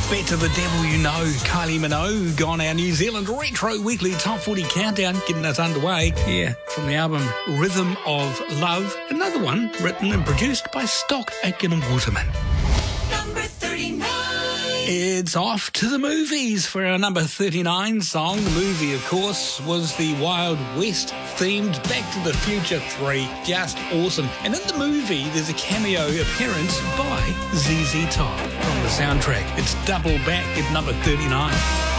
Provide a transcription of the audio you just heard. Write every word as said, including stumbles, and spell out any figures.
Better the Devil You Know, Kylie Minogue on our New Zealand Retro Weekly Top forty Countdown, getting us underway. Yeah, from the album Rhythm of Love, another one written and produced by Stock Aitken and Waterman. Number thirty-nine. It's off to the movies for our number thirty-nine song. The movie, of course, was the Wild West themed Back to the Future three. Just awesome. And in the movie, there's a cameo appearance by Z Z Top from the soundtrack. It's Double Back at number thirty-nine.